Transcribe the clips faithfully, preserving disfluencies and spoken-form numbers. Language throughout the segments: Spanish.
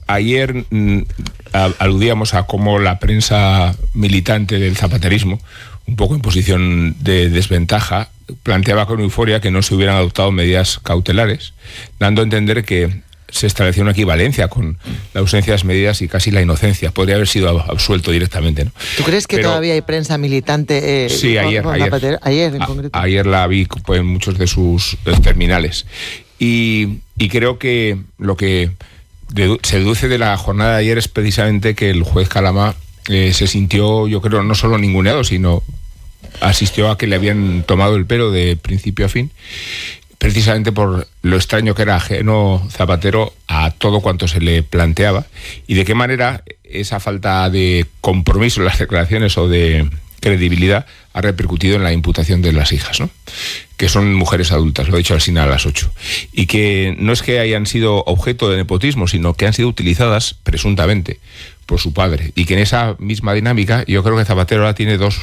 ayer mm, a, aludíamos a cómo la prensa militante del zapaterismo, un poco en posición de desventaja, planteaba con euforia que no se hubieran adoptado medidas cautelares, dando a entender que se estableció una equivalencia con la ausencia de las medidas y casi la inocencia. Podría haber sido absuelto directamente, ¿no? ¿Tú crees que Pero, todavía hay prensa militante? Eh, sí, ayer, con, con ayer, Zapatero? ayer en a, concreto. Ayer la vi pues, en muchos de sus eh, terminales. Y, y creo que lo que dedu- se deduce de la jornada de ayer es precisamente que el juez Calama eh, se sintió, yo creo, no solo ninguneado, sino asistió a que le habían tomado el pelo de principio a fin, precisamente por lo extraño que era ajeno Zapatero a todo cuanto se le planteaba y de qué manera esa falta de compromiso en las declaraciones o de credibilidad ha repercutido en la imputación de las hijas, ¿no? Que son mujeres adultas, lo he dicho al final a las ocho, y que no es que hayan sido objeto de nepotismo, sino que han sido utilizadas presuntamente por su padre, y que en esa misma dinámica yo creo que Zapatero ahora tiene dos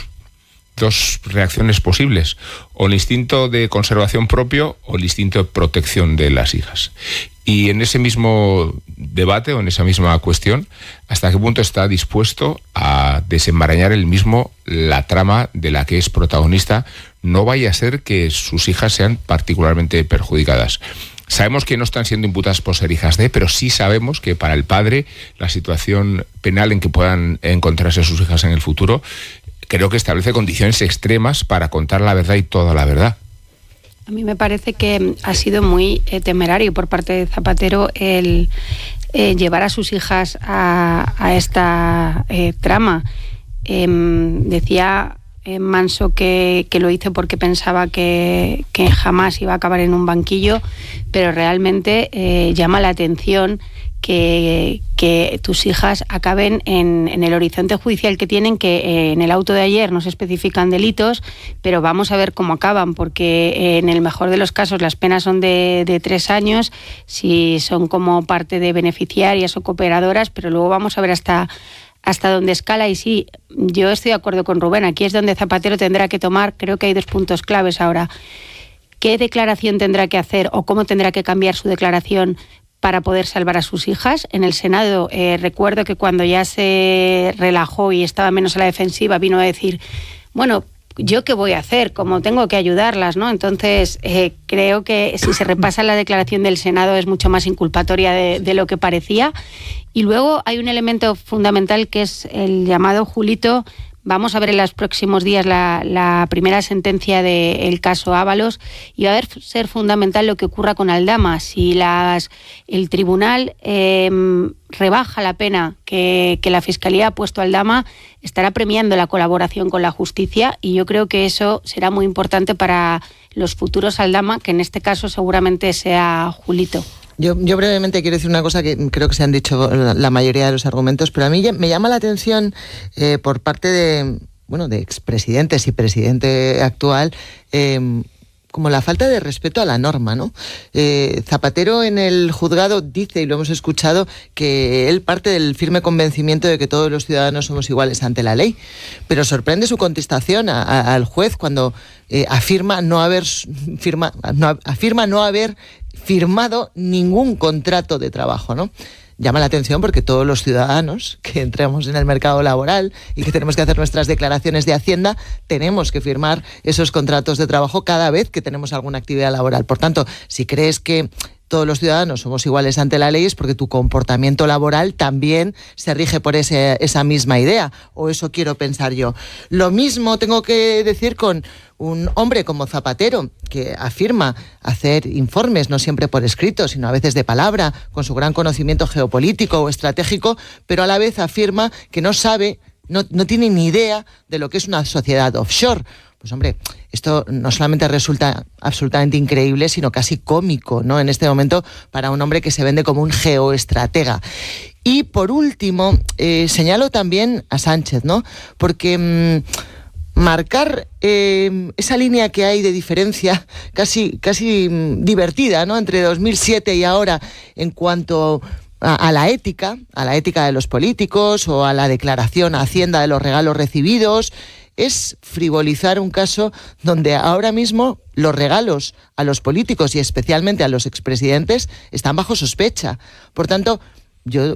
dos reacciones posibles, o el instinto de conservación propio o el instinto de protección de las hijas. Y en ese mismo debate o en esa misma cuestión, ¿hasta qué punto está dispuesto a desenmarañar él mismo la trama de la que es protagonista? No vaya a ser que sus hijas sean particularmente perjudicadas. Sabemos que no están siendo imputadas por ser hijas de, pero sí sabemos que para el padre la situación penal en que puedan encontrarse sus hijas en el futuro creo que establece condiciones extremas para contar la verdad y toda la verdad. A mí me parece que ha sido muy eh, temerario por parte de Zapatero el eh, llevar a sus hijas a, a esta eh, trama. Eh, decía eh, Manso que, que lo hizo porque pensaba que, que jamás iba a acabar en un banquillo, pero realmente eh, llama la atención Que, que tus hijas acaben en, en el horizonte judicial que tienen, que eh, en el auto de ayer no se especifican delitos, pero vamos a ver cómo acaban, porque eh, en el mejor de los casos las penas son de, de tres años, si son como parte de beneficiarias o cooperadoras, pero luego vamos a ver hasta, hasta dónde escala. Y sí, yo estoy de acuerdo con Rubén, aquí es donde Zapatero tendrá que tomar, creo que hay dos puntos claves ahora. ¿Qué declaración tendrá que hacer o cómo tendrá que cambiar su declaración para poder salvar a sus hijas? En el Senado eh, recuerdo que cuando ya se relajó y estaba menos a la defensiva, vino a decir, bueno, ¿yo qué voy a hacer? Como tengo que ayudarlas, ¿no? Entonces, eh, creo que si se repasa la declaración del Senado es mucho más inculpatoria de, de lo que parecía. Y luego hay un elemento fundamental que es el llamado Julito. Vamos a ver en los próximos días la, la primera sentencia del caso Ábalos y va a ver, ser fundamental lo que ocurra con Aldama. Si las, el tribunal eh, rebaja la pena que, que la Fiscalía ha puesto a Aldama, estará premiando la colaboración con la justicia y yo creo que eso será muy importante para los futuros Aldama, que en este caso seguramente sea Julito. Yo, yo brevemente quiero decir una cosa que creo que se han dicho la mayoría de los argumentos, pero a mí me llama la atención eh, por parte de, bueno, de expresidentes y presidente actual, eh, como la falta de respeto a la norma, ¿no? Eh, Zapatero en el juzgado dice, y lo hemos escuchado, que él parte del firme convencimiento de que todos los ciudadanos somos iguales ante la ley, pero sorprende su contestación a, a, al juez cuando eh, afirma no haber firma, no, afirma no haber firmado ningún contrato de trabajo, ¿no? Llama la atención porque todos los ciudadanos que entramos en el mercado laboral y que tenemos que hacer nuestras declaraciones de Hacienda, tenemos que firmar esos contratos de trabajo cada vez que tenemos alguna actividad laboral. Por tanto, si crees que todos los ciudadanos somos iguales ante la ley es porque tu comportamiento laboral también se rige por ese, esa misma idea, o eso quiero pensar yo. Lo mismo tengo que decir con un hombre como Zapatero, que afirma hacer informes, no siempre por escrito, sino a veces de palabra, con su gran conocimiento geopolítico o estratégico, pero a la vez afirma que no sabe, no, no tiene ni idea de lo que es una sociedad offshore. Pues hombre, esto no solamente resulta absolutamente increíble, sino casi cómico, ¿no? En este momento, para un hombre que se vende como un geoestratega. Y por último, eh, señalo también a Sánchez, ¿no? Porque mmm, marcar eh, esa línea que hay de diferencia casi, casi mmm, divertida, ¿no? Entre dos mil siete y ahora en cuanto a, a la ética, a la ética de los políticos o a la declaración a Hacienda de los regalos recibidos, es frivolizar un caso donde ahora mismo los regalos a los políticos y especialmente a los expresidentes están bajo sospecha. Por tanto, yo